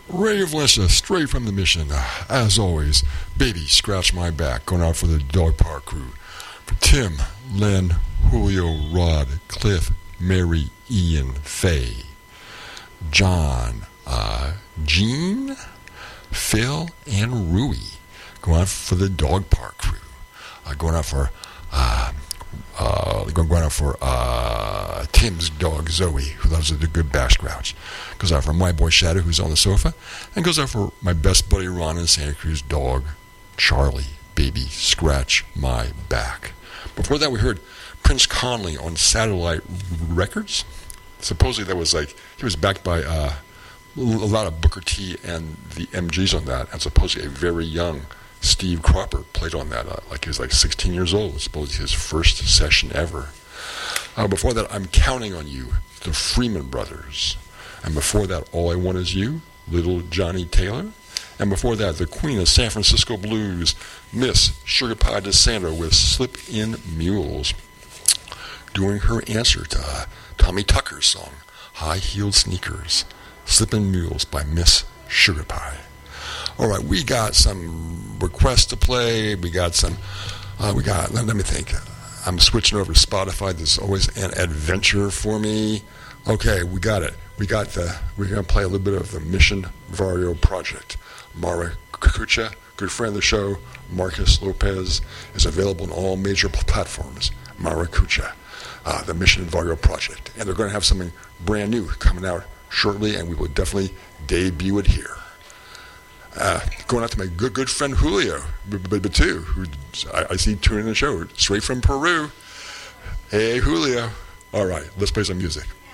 Radio Valencia, straight from the mission. As always, baby, scratch my back. Going out for the Dog Park crew. For Tim, Len, Julio, Rod, Cliff, Mary, Ian, Faye, John, Gene, Phil, and Rui. Going out for the Dog Park crew. Going out for Tim's dog Zoe, who loves the good back scratch. Goes out for my boy Shadow, who's on the sofa, and goes out for my best buddy Ron and Santa Cruz dog Charlie. Baby, scratch my back. Before that, we heard Prince Conley on Satellite Records. Supposedly, that was he was backed by a lot of Booker T and the MGs on that, and supposedly a very young Steve Cropper played on that, he was 16 years old. Supposedly his first session ever. Before that, I'm Counting on You, the Freeman Brothers. And before that, All I Want Is You, Little Johnny Taylor. And before that, the Queen of San Francisco Blues, Miss Sugar Pie DeSanto with Slip In Mules, doing her answer to Tommy Tucker's song, High Heeled Sneakers, Slip In Mules by Miss Sugar Pie. All right, we got some requests to play. Let me think. I'm switching over to Spotify. This is always an adventure for me. Okay, we got it. We're going to play a little bit of the Mission Vario Project. Mara Kucha, good friend of the show, Marcus Lopez, is available on all major platforms. Mara Kucha, the Mission Vario Project. And they're going to have something brand new coming out shortly, and we will definitely debut it here. Going out to my good friend Julio, too, who I see tuning in the show straight from Peru. Hey, Julio. All right, let's play some music.